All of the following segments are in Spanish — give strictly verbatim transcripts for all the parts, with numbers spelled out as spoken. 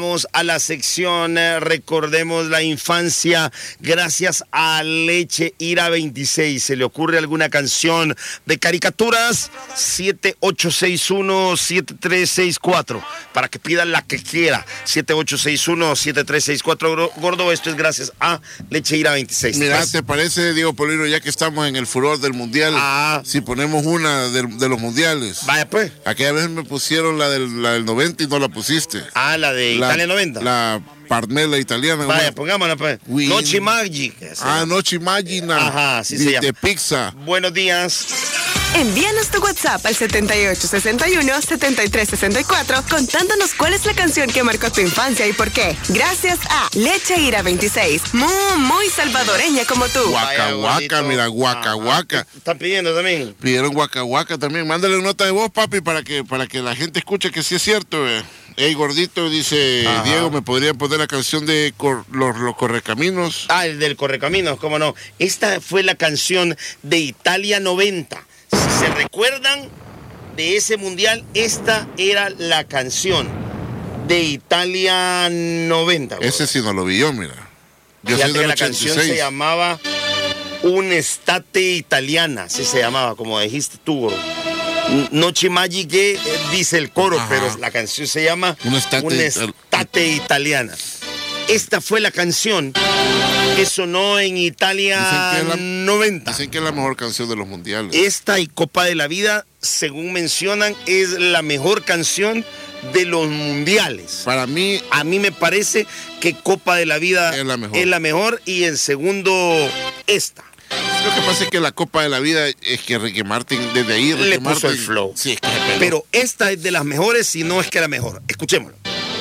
Vamos a la sección eh, Recordemos la Infancia gracias a Leche Ira veintiséis. ¿Se le ocurre alguna canción de caricaturas? siete ocho seis uno siete tres seis cuatro para que pidan la que quiera. siete ocho seis uno siete tres seis cuatro, gordo. Esto es gracias a Leche Ira veintiséis. Mira, pues, ¿te parece, Diego Polino, ya que estamos en el furor del mundial, ah, si ponemos una de, de los mundiales? Vaya pues. Aquella vez me pusieron la del, la del noventa y no la pusiste. Ah, la de La- Italia noventa. La parmela italiana. Vaya, ¿no? pongámosla pues. Win. Noche Magic. Ah, Noche Imagina. Ajá, sí de, se llama. de pizza. Buenos días. Envíanos tu WhatsApp al setenta y ocho sesenta y uno setenta y tres sesenta y cuatro contándonos cuál es la canción que marcó tu infancia y por qué. Gracias a Leche Ira veintiséis, muy, muy salvadoreña como tú. Guaca, guaca, mira, guaca, guaca. Están pidiendo también. Pidieron guaca, guaca también. Mándale una nota de voz, papi, para que, para que la gente escuche que sí es cierto. Eh. Ey, gordito, dice Ajá. Diego, ¿me podrían poner la canción de cor- los, los Correcaminos? Ah, el del Correcaminos, cómo no. Esta fue la canción de Italia noventa. Si se recuerdan de ese mundial, esta era la canción de Italia noventa. Bro. Ese sí no lo vi yo, mira. Yo Fíjate soy del que la ochenta y canción seis. se llamaba Un'estate italiana, así se llamaba, como dijiste tú, bro. Noche Magic, eh, dice el coro, Ajá. pero la canción se llama Un'estate Un'estate italiana. Esta fue la canción que sonó en Italia Dicen que es la- noventa. Dicen que es la mejor canción de los mundiales. Esta y Copa de la Vida, según mencionan, es la mejor canción de los mundiales. Para mí, A mí me parece que Copa de la Vida Es la mejor. es la mejor y en segundo, esta. lo que pasa es que la Copa de la Vida es que Ricky Martin, desde ahí Ricky Le puso Martin, el flow. Sí, es que se peló. Pero esta es de las mejores, si no es que la mejor. Escuchémoslo.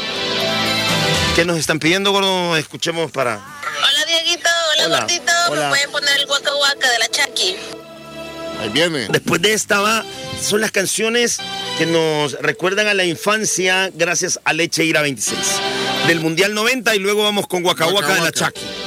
¿Qué nos están pidiendo, gordo? Escuchemos para... Hola Dieguito, hola, Hola, gordito, hola. me pueden poner el Waka Waka de la Chucky. Ahí viene. Después de esta va, son las canciones que nos recuerdan a la infancia gracias a Leche Ira veintiséis. Del Mundial noventa y luego vamos con Waka Waka Waka de la Waka. Chucky.